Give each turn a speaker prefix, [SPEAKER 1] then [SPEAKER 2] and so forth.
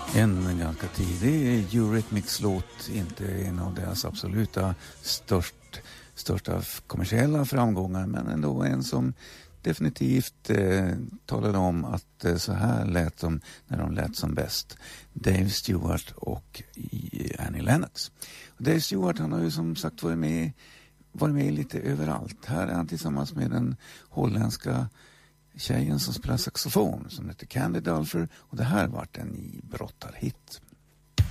[SPEAKER 1] En ganska tidig Eurythmics-låt, inte en av deras absoluta största kommersiella framgångar, men ändå en som definitivt talade om att så här lät de när de lät som bäst. Dave Stewart och Annie Lennox. Och Dave Stewart, han har ju som sagt varit med lite överallt. Här är han tillsammans med den holländska tjejen som spelar saxofon som heter Candy Dulfer, och det här vart en brottarhit.